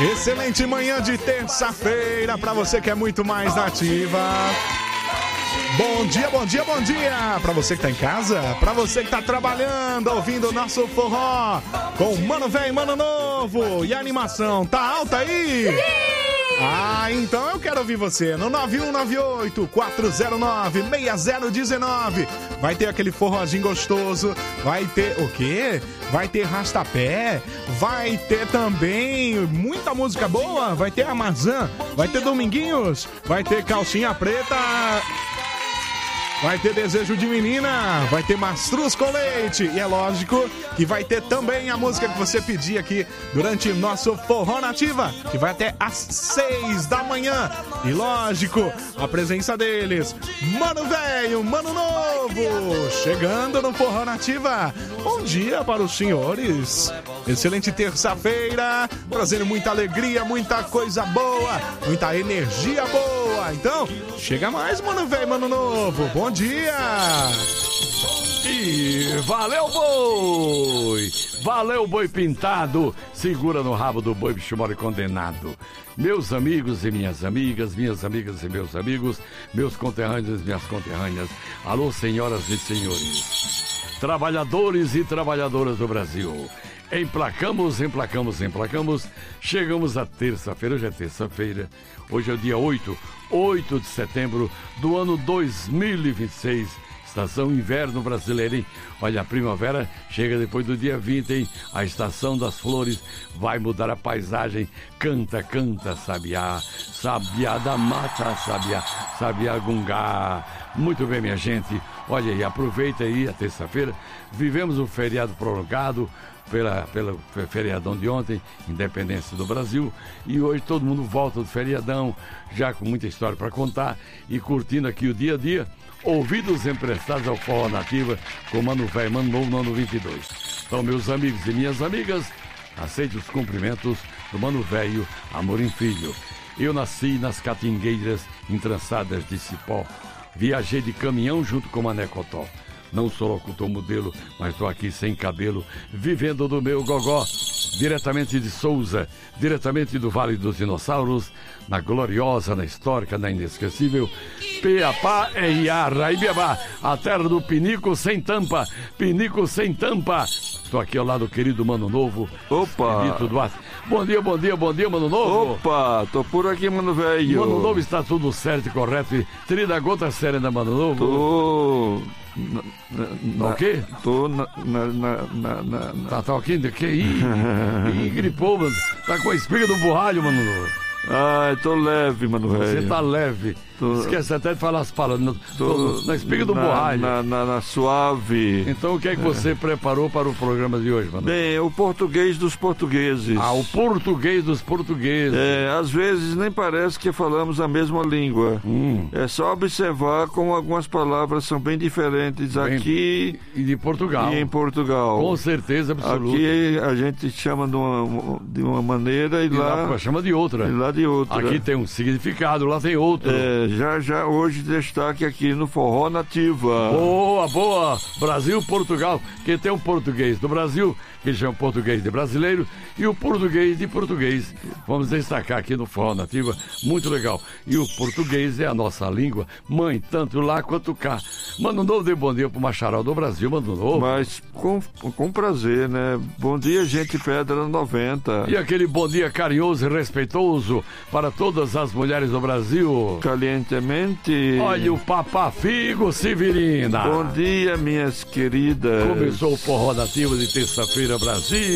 Excelente manhã de terça-feira pra você que é muito mais nativa. Bom dia, bom dia, bom dia pra você que tá em casa, pra você que tá trabalhando, ouvindo o nosso forró com Mano Velho e Mano Novo. E a animação tá alta aí? Sim! Ah, então eu quero ouvir você no 9198-409-6019. Vai ter aquele forrozinho gostoso, vai ter o quê? Vai ter rastapé, vai ter também muita música boa, vai ter Amazã, vai ter Dominguinhos, vai ter Calcinha Preta... Vai ter Desejo de Menina, vai ter Mastruz com Leite. E é lógico que vai ter também a música que você pedir aqui durante o nosso Forró Nativa, que vai até às 6 da manhã. E lógico, a presença deles, Mano Velho, Mano Novo, chegando no Forró Nativa. Bom dia para os senhores. Excelente terça-feira, trazendo muita alegria, muita coisa boa, muita energia boa. Então, chega mais, Mano Velho, Mano Novo. Bom dia! E valeu, boi! Valeu, boi pintado! Segura no rabo do boi, bicho mole condenado. Meus amigos e minhas amigas e meus amigos, meus conterrâneos e minhas conterrâneas. Alô, senhoras e senhores. Trabalhadores e trabalhadoras do Brasil. Emplacamos. Chegamos à terça-feira, hoje é terça-feira. Hoje é o dia 8 de setembro do ano 2026. Estação inverno brasileira, hein? Olha, a primavera chega depois do dia 20, hein? A estação das flores vai mudar a paisagem. Canta, sabiá, sabiá da mata, sabiá gungá. Muito bem, minha gente. Olha aí, aproveita aí a terça-feira. Vivemos um feriado prolongado pelo feriadão de ontem, Independência do Brasil, e hoje todo mundo volta do feriadão, já com muita história para contar e curtindo aqui o dia a dia. Ouvidos emprestados ao Forró Nativa com Mano Velho, Mano Novo, no ano 22. Então, meus amigos e minhas amigas, aceite os cumprimentos do Mano Velho Amorim Filho. Eu nasci nas catingueiras entrançadas de cipó, viajei de caminhão junto com Mané Cotó. Não sou locutor modelo, mas estou aqui sem cabelo, vivendo do meu gogó, diretamente de Souza, diretamente do Vale dos Dinossauros, na gloriosa, na histórica, na inesquecível Piapá, R.A. Raibiabá, a terra do pinico sem tampa, Estou aqui ao lado do querido Mano Novo. Opa! Duarte. Bom dia, Mano Novo. Opa, tô por aqui, Mano Velho. Mano Novo, está tudo certo e correto. Trilha gota séria da Mano Novo? Tô... O quê? Tô Tá aqui? Que? Ih, gripou, mano. Tá com a espiga do borralho, Mano Novo. Ai, tô leve, Mano Velho. Você tá leve. Esquece até de falar as palavras. Na espiga do borralho. Na suave. Então o que é que você preparou para o programa de hoje, Mano? Bem, o português dos portugueses. Ah, o português dos portugueses. Às vezes nem parece que falamos a mesma língua. É só observar como algumas palavras são bem diferentes aqui e de Portugal. E em Portugal. Com certeza absoluta. Aqui a gente chama de uma maneira e lá chama de outra. E lá de outra. Aqui tem um significado, lá tem outro. Já hoje destaque aqui no Forró Nativa. Boa! Brasil, Portugal, que tem um português do Brasil, que chama português de brasileiro, e o português de português. Vamos destacar aqui no Forró Nativa, muito legal. E o português é a nossa língua mãe, tanto lá quanto cá. Mano Novo, dê bom dia pro Macharal do Brasil, Mano Novo. Mas com prazer, né? Bom dia, gente Pedra 90. E aquele bom dia carinhoso e respeitoso para todas as mulheres do Brasil. Calientemente. Olha o Papá Figo Severina. Bom dia, minhas queridas. Começou o Forró Nativa de terça-feira, Brasil.